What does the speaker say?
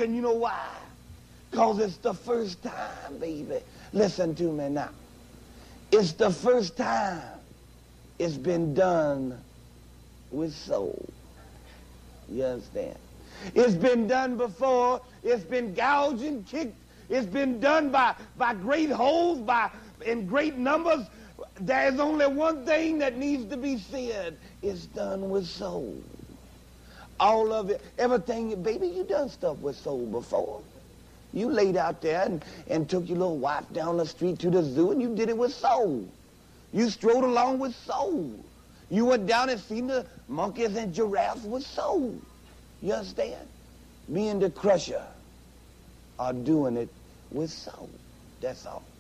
And you know why? Because it's the first time, baby. Listen to me now. It's the first time it's been done with soul. You understand? It's been done before. It's been gouged and kicked. It's been done by great holes, in great numbers. There's only one thing that needs to be said. It's done with soul. All of it, everything, baby, you done stuff with soul before. You laid out there and took your little wife down the street to the zoo, and you did it with soul. You strode along with soul. You went down and seen the monkeys and giraffes with soul. You understand? Me and the Crusher are doing it with soul. That's all.